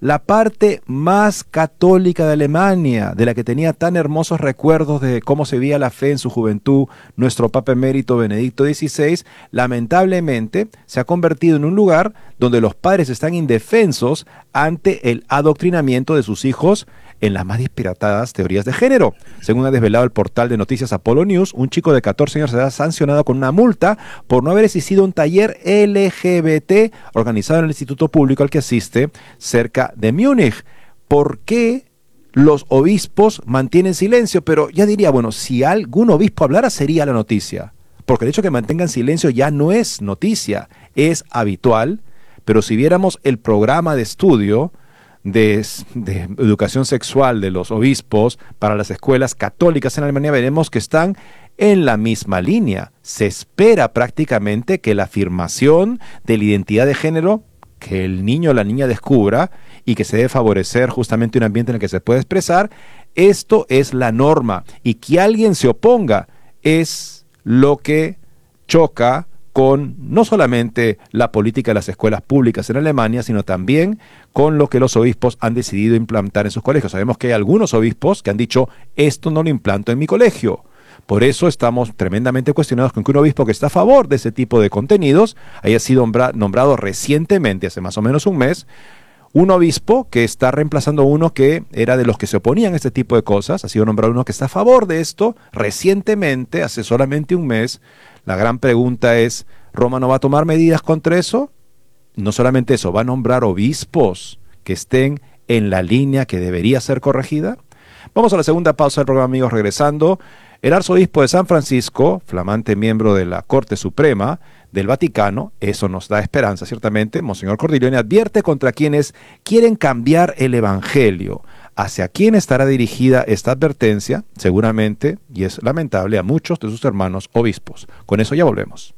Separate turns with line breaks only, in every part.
la parte más católica de Alemania, de la que tenía tan hermosos recuerdos de cómo se veía la fe en su juventud, nuestro Papa Emérito Benedicto XVI, lamentablemente se ha convertido en un lugar donde los padres están indefensos ante el adoctrinamiento de sus hijos en las más disparatadas teorías de género. Según ha desvelado el portal de noticias Apollo News, un chico de 14 años será sancionado con una multa por no haber asistido a un taller LGBT organizado en el instituto público al que asiste cerca de Múnich. ¿Por qué los obispos mantienen silencio? Pero ya diría, bueno, si algún obispo hablara sería la noticia. Porque el hecho de que mantengan silencio ya no es noticia, es habitual. Pero si viéramos el programa de estudio de educación sexual de los obispos para las escuelas católicas en Alemania, veremos que están en la misma línea. Se espera prácticamente que la afirmación de la identidad de género que el niño o la niña descubra y que se debe favorecer justamente un ambiente en el que se puede expresar, esto es la norma, y que alguien se oponga es lo que choca con no solamente la política de las escuelas públicas en Alemania, sino también con lo que los obispos han decidido implantar en sus colegios. Sabemos que hay algunos obispos que han dicho, esto no lo implanto en mi colegio. Por eso estamos tremendamente cuestionados con que un obispo que está a favor de ese tipo de contenidos haya sido nombrado recientemente, hace más o menos un mes, un obispo que está reemplazando a uno que era de los que se oponían a este tipo de cosas. Ha sido nombrado uno que está a favor de esto recientemente, hace solamente un mes. La gran pregunta es, ¿Roma no va a tomar medidas contra eso? No solamente eso, ¿va a nombrar obispos que estén en la línea que debería ser corregida? Vamos a la segunda pausa del programa, amigos, regresando. El arzobispo de San Francisco, flamante miembro de la Corte Suprema del Vaticano, eso nos da esperanza ciertamente, Monseñor Cordileone advierte contra quienes quieren cambiar el Evangelio. ¿Hacia quién estará dirigida esta advertencia? Seguramente, y es lamentable, a muchos de sus hermanos obispos. Con eso ya volvemos.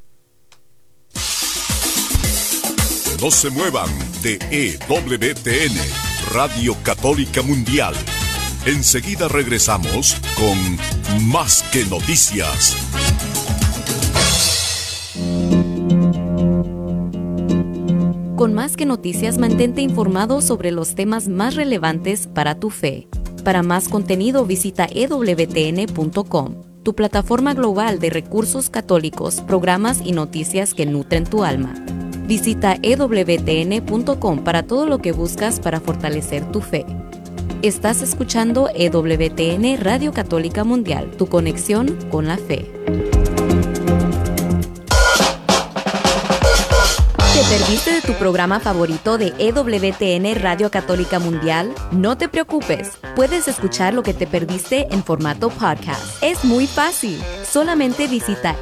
No se muevan de EWTN, Radio Católica Mundial. Enseguida regresamos con Más que Noticias.
Con Más que Noticias, mantente informado sobre los temas más relevantes para tu fe. Para más contenido, visita ewtn.com, tu plataforma global de recursos católicos, programas y noticias que nutren tu alma. Visita ewtn.com para todo lo que buscas para fortalecer tu fe. Estás escuchando EWTN Radio Católica Mundial, tu conexión con la fe. ¿Te perdiste de tu programa favorito de EWTN Radio Católica Mundial? No te preocupes, puedes escuchar lo que te perdiste en formato podcast. Es muy fácil. Solamente visita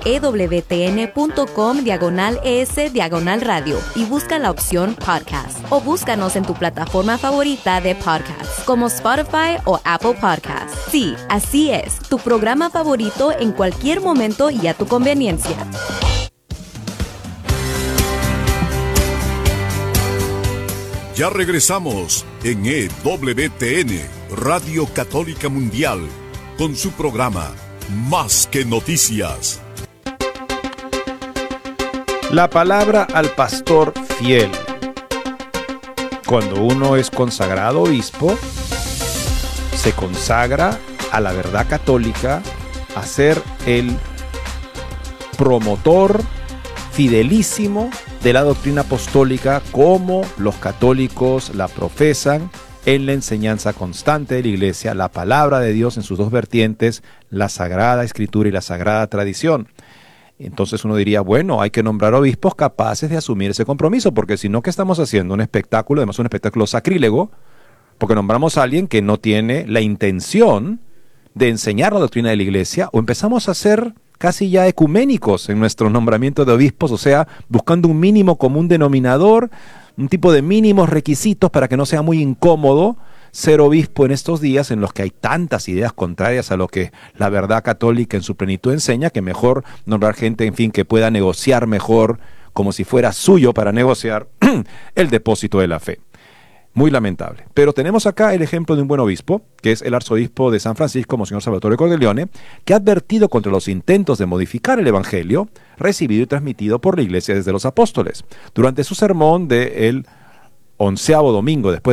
ewtn.com/es/radio y busca la opción podcast. O búscanos en tu plataforma favorita de podcast, como Spotify o Apple Podcasts. Sí, así es, tu programa favorito en cualquier momento y a tu conveniencia.
Ya regresamos en EWTN, Radio Católica Mundial, con su programa Más que Noticias.
La palabra al pastor fiel. Cuando uno es consagrado obispo, se consagra a la verdad católica, a ser el promotor fidelísimo de la doctrina apostólica como los católicos la profesan en la enseñanza constante de la Iglesia, la palabra de Dios en sus dos vertientes, la Sagrada Escritura y la Sagrada Tradición. Entonces uno diría, bueno, hay que nombrar obispos capaces de asumir ese compromiso, porque si no, ¿qué estamos haciendo? Un espectáculo, además un espectáculo sacrílego, porque nombramos a alguien que no tiene la intención de enseñar la doctrina de la Iglesia, o empezamos a ser casi ya ecuménicos en nuestro nombramiento de obispos, o sea, buscando un mínimo común denominador, un tipo de mínimos requisitos para que no sea muy incómodo ser obispo en estos días en los que hay tantas ideas contrarias a lo que la verdad católica en su plenitud enseña, que mejor nombrar gente, en fin, que pueda negociar mejor, como si fuera suyo para negociar el depósito de la fe. Muy lamentable. Pero tenemos acá el ejemplo de un buen obispo, que es el arzobispo de San Francisco, Monseñor Salvatore Cordileone, que ha advertido contra los intentos de modificar el Evangelio recibido y transmitido por la Iglesia desde los apóstoles. Durante su sermón del 11º domingo después